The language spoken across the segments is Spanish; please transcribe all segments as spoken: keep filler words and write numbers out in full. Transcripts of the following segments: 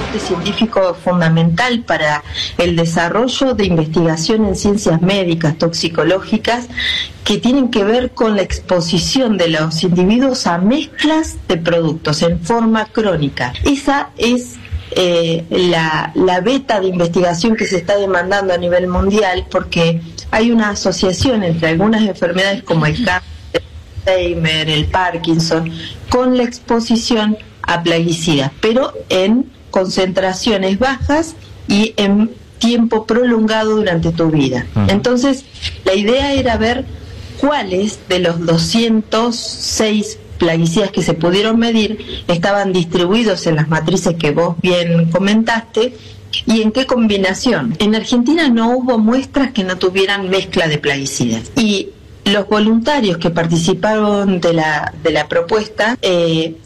aporte científico fundamental para el desarrollo de investigación en ciencias médicas, toxicológicas, que tienen que ver con la exposición de los individuos a mezclas de productos en forma crónica. Esa es eh, la, la beta de investigación que se está demandando a nivel mundial, porque hay una asociación entre algunas enfermedades como el cáncer, el Alzheimer, el Parkinson, con la exposición a plaguicidas, pero en concentraciones bajas y en tiempo prolongado durante tu vida. Uh-huh. Entonces, la idea era ver cuáles de los doscientos seis plaguicidas que se pudieron medir estaban distribuidos en las matrices que vos bien comentaste y en qué combinación. En Argentina no hubo muestras que no tuvieran mezcla de plaguicidas, y los voluntarios que participaron de la, de la propuesta eh,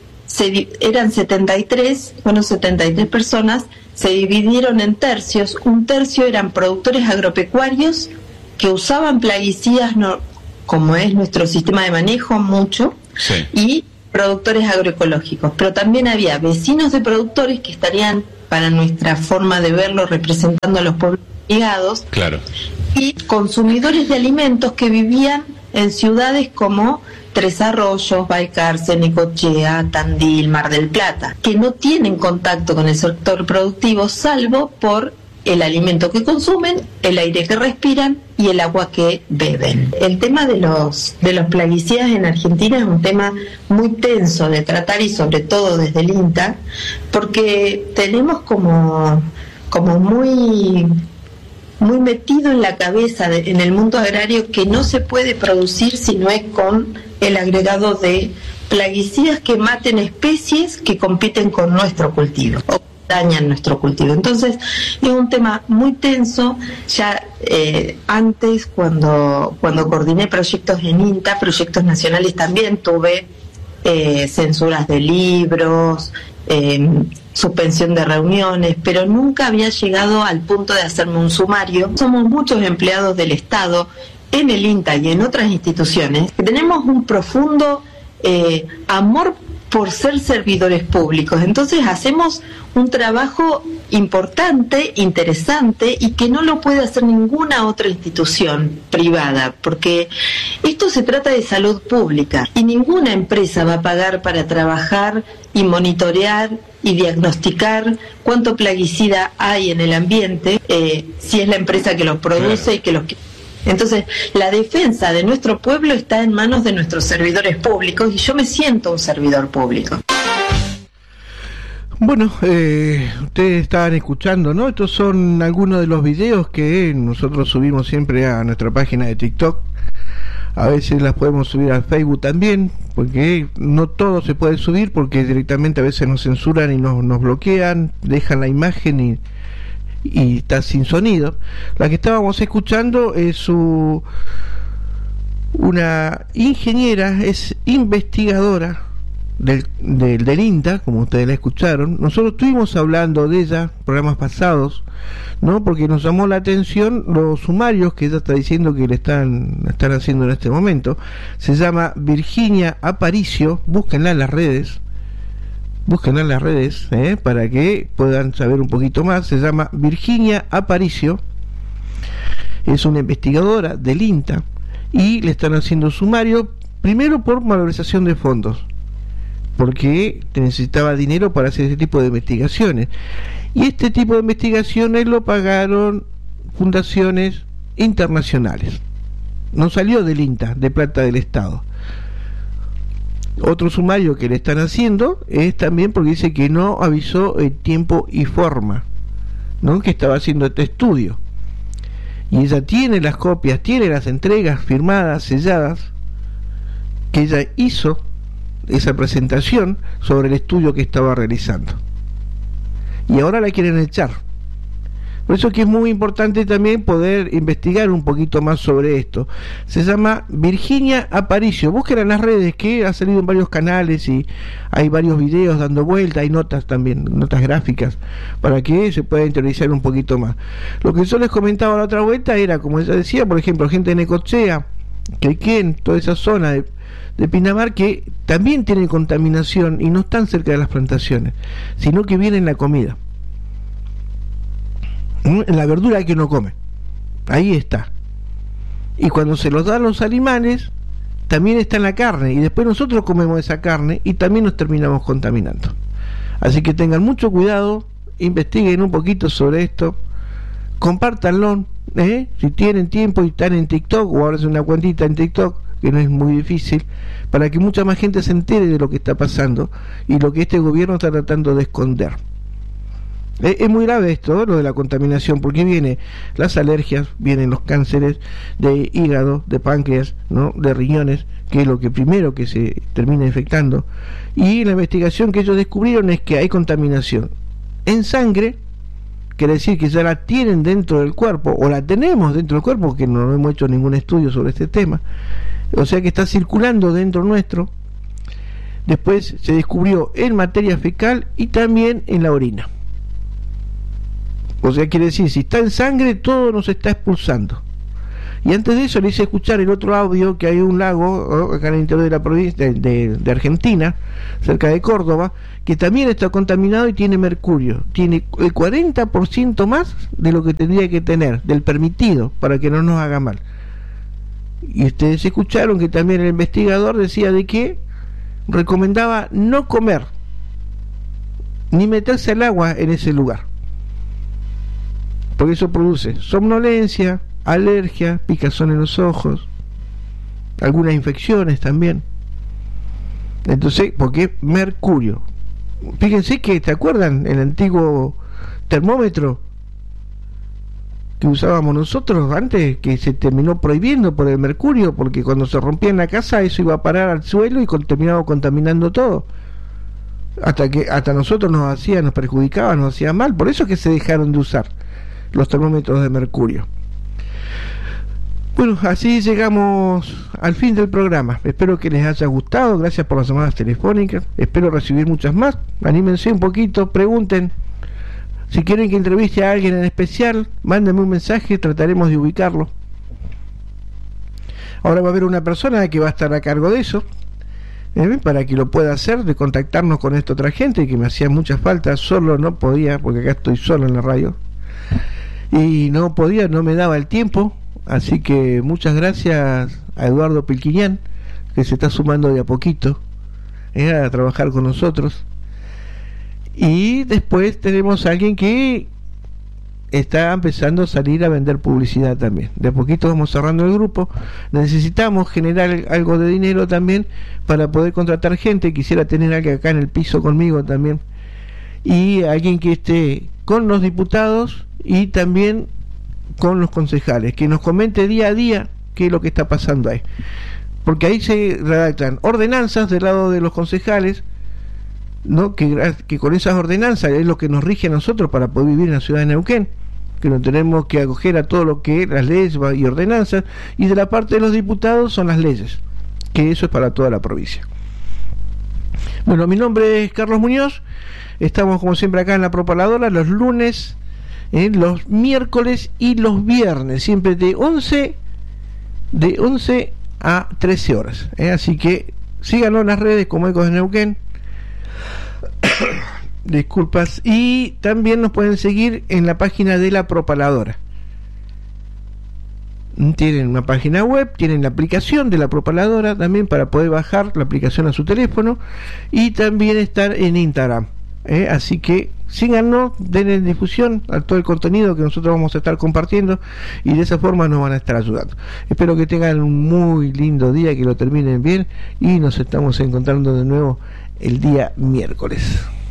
se, eran setenta y tres, bueno, setenta y tres personas, se dividieron en tercios. Un tercio eran productores agropecuarios que usaban plaguicidas, no, como es nuestro sistema de manejo, mucho, sí, y productores agroecológicos. Pero también había vecinos de productores que estarían, para nuestra forma de verlo, representando a los pueblos ligados, claro, y consumidores de alimentos que vivían en ciudades como Tres Arroyos, Balcarce, Necochea, Tandil, Mar del Plata, que no tienen contacto con el sector productivo salvo por el alimento que consumen, el aire que respiran y el agua que beben. El tema de los de los plaguicidas en Argentina es un tema muy tenso de tratar, y sobre todo desde el INTA, porque tenemos como como muy muy metido en la cabeza de, en el mundo agrario, que no se puede producir si no es con el agregado de plaguicidas que maten especies que compiten con nuestro cultivo o dañan nuestro cultivo. Entonces es un tema muy tenso. Ya eh, antes, cuando cuando coordiné proyectos en INTA, proyectos nacionales, también tuve eh, censuras de libros, eh, suspensión de reuniones, pero nunca había llegado al punto de hacerme un sumario. Somos muchos empleados del Estado en el INTA y en otras instituciones que tenemos un profundo eh, amor por ser servidores públicos. Entonces hacemos un trabajo importante, interesante, y que no lo puede hacer ninguna otra institución privada, porque esto se trata de salud pública y ninguna empresa va a pagar para trabajar y monitorear y diagnosticar cuánto plaguicida hay en el ambiente, eh, si es la empresa que los produce, claro, y que los... Entonces, la defensa de nuestro pueblo está en manos de nuestros servidores públicos, y yo me siento un servidor público. Bueno, eh, ustedes estaban escuchando, ¿no? Estos son algunos de los videos que nosotros subimos siempre a nuestra página de TikTok. A veces las podemos subir al Facebook también, porque no todo se puede subir, porque directamente a veces nos censuran y nos, nos bloquean, dejan la imagen y... y está sin sonido. La que estábamos escuchando es su, una ingeniera, es investigadora del, del, del INTA, como ustedes la escucharon. Nosotros estuvimos hablando de ella programas pasados, ¿no? Porque nos llamó la atención los sumarios que ella está diciendo que le están, están haciendo en este momento. Se llama Virginia Aparicio, búsquenla en las redes. Búsquenla en las redes eh, para que puedan saber un poquito más. Se llama Virginia Aparicio, es una investigadora del INTA, y le están haciendo sumario, primero por malversación de fondos, porque necesitaba dinero para hacer ese tipo de investigaciones, y este tipo de investigaciones lo pagaron fundaciones internacionales, no salió del INTA, de plata del Estado. Otro sumario que le están haciendo es también porque dice que no avisó en tiempo y forma, ¿no? Que estaba haciendo este estudio, y ella tiene las copias, tiene las entregas firmadas, selladas, que ella hizo esa presentación sobre el estudio que estaba realizando, y ahora la quieren echar. Por eso que es muy importante también poder investigar un poquito más sobre esto. Se llama Virginia Aparicio. Búsquenla en las redes, que ha salido en varios canales y hay varios videos dando vuelta, hay notas también, notas gráficas, para que se pueda interiorizar un poquito más. Lo que yo les comentaba la otra vuelta era, como ella decía, por ejemplo, gente de Necochea, Quequén, toda esa zona de, de Pinamar, que también tiene contaminación y no están cerca de las plantaciones, sino que viene en la comida, en la verdura que uno come, ahí está. Y cuando se los dan los animales, también está en la carne, y después nosotros comemos esa carne y también nos terminamos contaminando. Así que tengan mucho cuidado, investiguen un poquito sobre esto, compártanlo, ¿eh? Si tienen tiempo y están en TikTok, o ahora es una cuentita en TikTok, que no es muy difícil, para que mucha más gente se entere de lo que está pasando y lo que este gobierno está tratando de esconder. Es, es muy grave esto, ¿eh? Lo de la contaminación, porque vienen las alergias, vienen los cánceres de hígado, de páncreas, ¿no? De riñones, que es lo que primero que se termina infectando. Y la investigación que ellos descubrieron es que hay contaminación en sangre, quiere decir que ya la tienen dentro del cuerpo, o la tenemos dentro del cuerpo, porque no hemos hecho ningún estudio sobre este tema, o sea que está circulando dentro nuestro. Después se descubrió en materia fecal y también en la orina. O sea, quiere decir, si está en sangre, todo nos está expulsando. Y antes de eso le hice escuchar el otro audio, que hay un lago, ¿no?, acá en el interior de la provincia de, de, de Argentina, cerca de Córdoba, que también está contaminado y tiene mercurio. Tiene el cuarenta por ciento más de lo que tendría que tener, del permitido, para que no nos haga mal. Y ustedes escucharon que también el investigador decía de que recomendaba no comer, ni meterse al agua en ese lugar, porque eso produce somnolencia, alergia, picazón en los ojos, algunas infecciones también. Entonces, porque es mercurio. Fíjense que, ¿te acuerdan el antiguo termómetro que usábamos nosotros antes, que se terminó prohibiendo por el mercurio, porque cuando se rompía en la casa eso iba a parar al suelo y con, terminaba contaminando todo, hasta que hasta nosotros nos hacía, nos perjudicaba, nos hacía mal? Por eso es que se dejaron de usar los termómetros de mercurio. Bueno, así llegamos al fin del programa. Espero que les haya gustado. Gracias por las llamadas telefónicas. Espero recibir muchas más. Anímense un poquito, pregunten. Si quieren que entreviste a alguien en especial, mándenme un mensaje, trataremos de ubicarlo. Ahora va a haber una persona que va a estar a cargo de eso, ¿eh?, para que lo pueda hacer, de contactarnos con esta otra gente que me hacía mucha falta. Solo no podía, porque acá estoy solo en la radio, y no podía, no me daba el tiempo. Así que muchas gracias a Eduardo Pilquiñán, que se está sumando de a poquito, ¿eh?, a trabajar con nosotros. Y después tenemos a alguien que está empezando a salir a vender publicidad también. De a poquito vamos cerrando el grupo. Necesitamos generar algo de dinero también para poder contratar gente. Quisiera tener a alguien acá en el piso conmigo también, y alguien que esté con los diputados y también con los concejales, que nos comente día a día qué es lo que está pasando ahí, porque ahí se redactan ordenanzas del lado de los concejales, ¿no?, que, que con esas ordenanzas es lo que nos rige a nosotros para poder vivir en la ciudad de Neuquén, que no tenemos que acoger a todo lo que las leyes y ordenanzas, y de la parte de los diputados son las leyes, que eso es para toda la provincia. Bueno, mi nombre es Carlos Muñoz, estamos como siempre acá en La Propaladora los lunes, Eh, los miércoles y los viernes, siempre de once de once a trece horas, eh, así que síganos en las redes como Ecos de Neuquén. Disculpas. Y también nos pueden seguir en la página de La Propaladora. Tienen una página web, tienen la aplicación de La Propaladora también para poder bajar la aplicación a su teléfono, y también estar en Instagram, eh, así que síganos, denle difusión a todo el contenido que nosotros vamos a estar compartiendo, y de esa forma nos van a estar ayudando. Espero que tengan un muy lindo día, que lo terminen bien, y nos estamos encontrando de nuevo el día miércoles.